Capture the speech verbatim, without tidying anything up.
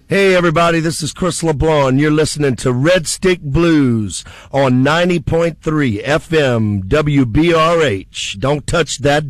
Hey, everybody, this is Chris LeBlanc, and you're listening to Red Stick Blues on ninety point three F M W B R H. Don't touch that